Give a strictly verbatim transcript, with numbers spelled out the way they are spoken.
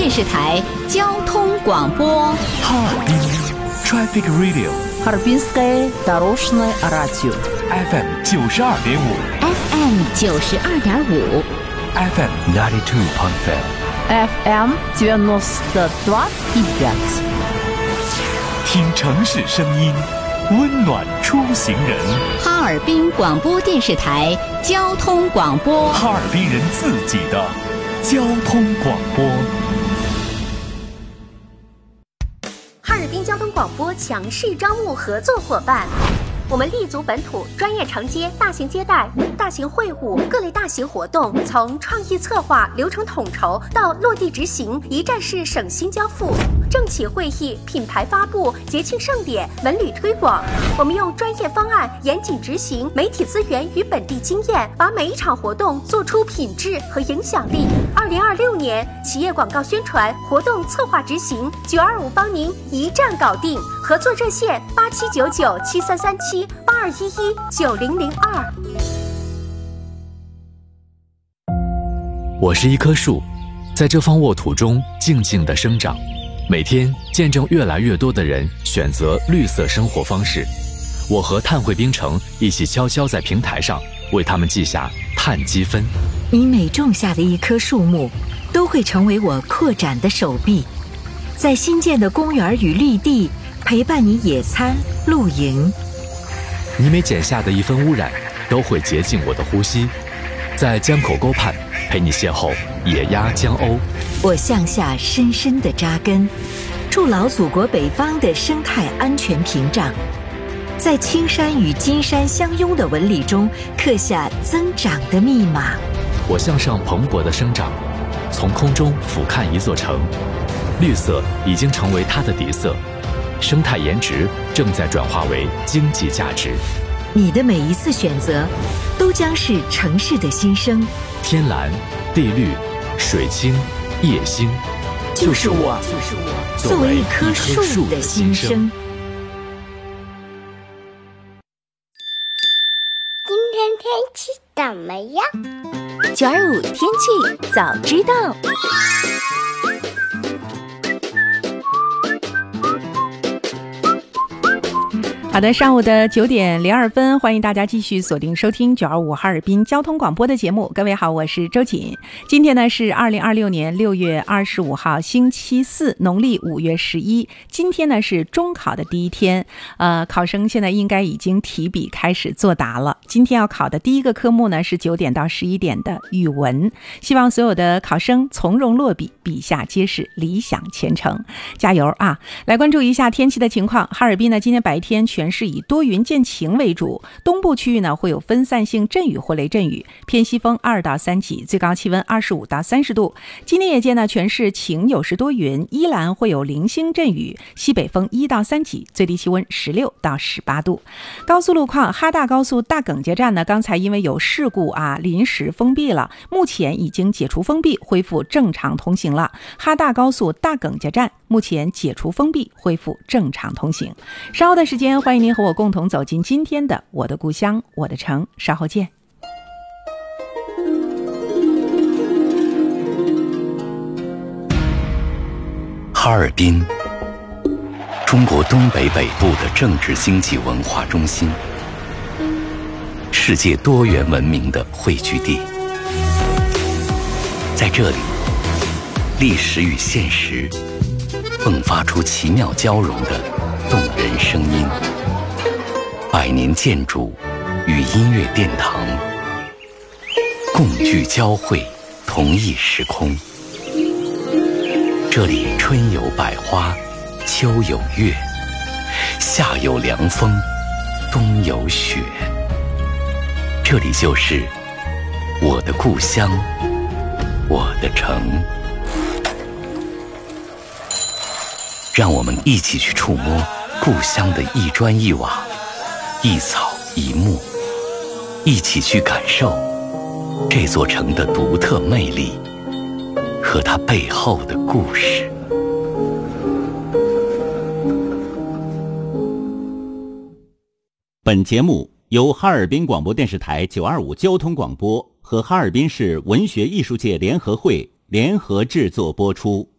电视台交通广播。 哈尔滨 Traffic Radio， Harbinskое дорожное радио F M 九十二点五 F M 九十二点五 F M ninety two point five F M девяносто два и пять。 听城市声音，温暖出行人。 哈尔滨广播电视台交通广播， 哈尔滨人自己的交通广播。 哈尔滨交通广播强势招募合作伙伴。我们立足本土，专业承接大型接待、大型会晤、各类大型活动，从创意策划、流程统筹到落地执行，一站式省心交付。政企会议、品牌发布、节庆盛典、文旅推广，我们用专业方案严谨执行，媒体资源与本地经验，把每一场活动做出品质和影响力。二零二六年企业广告宣传、活动策划执行，九二五帮您一站搞定。合作热线八七九九七三三七八二一一九零零二。 我是一棵树，在这方沃土中静静地生长，每天见证越来越多的人选择绿色生活方式。我和碳汇冰城一起悄悄在平台上为他们记下碳积分。 你每种下的一棵树木，都会成为我扩展的手臂，在新建的公园与绿地陪伴你野餐露营。 你每剪下的一分污染，都会洁净我的呼吸，在江口沟畔陪你邂逅野鸭江鸥。 我向下深深地扎根，筑牢祖国北方的生态安全屏障，在青山与金山相拥的纹理中刻下增长的密码。 我向上蓬勃地生长，从空中俯瞰一座城，绿色已经成为它的底色，生态颜值正在转化为经济价值。 你的每一次选择，都将是城市的新生。 天蓝、地绿、水清、夜星， 就是我，就是我，作为一棵树的新生。 今天天气怎么样？ 九二五天气早知道。 好的，上午的九点零二分，欢迎大家继续锁定收听九二五哈尔滨交通广播的节目。各位好，我是周瑾。今天呢是二零二六年六月二十五号，星期四，农历五月十一。今天呢是中考的第一天，呃，考生现在应该已经提笔开始作答了。今天要考的第一个科目呢是九点到十一点的语文，希望所有的考生从容落笔，笔下皆是理想前程，加油啊！来关注一下天气的情况。哈尔滨呢今天白天全全是以多云见晴为主，东部区域呢会有分散性阵雨或雷阵雨，偏西风二到三级，最高气温二十五到三十度。今天夜间呢全是晴有时多云，依兰会有零星阵雨，西北风一到三级，最低气温十六到十八度。高速路况，哈大高速大耿家站呢刚才因为有事故啊临时封闭了，目前已经解除封闭，恢复正常通行了。哈大高速大耿家站目前解除封闭，恢复正常通行。稍后的时间，欢迎您和我共同走进今天的我的故乡我的城，稍后见。 哈尔滨，中国东北北部的政治经济文化中心，世界多元文明的汇聚地。在这里，历史与现实迸发出奇妙交融的动人声音，百年建筑与音乐殿堂共聚交汇，同一时空。这里春有百花，秋有月，夏有凉风，冬有雪。这里就是我的故乡，我的城。让我们一起去触摸故乡的一砖一瓦，一草一木，一起去感受这座城的独特魅力和它背后的故事。 本节目由哈尔滨广播电视台九二五交通广播和哈尔滨市文学艺术界联合会联合制作播出。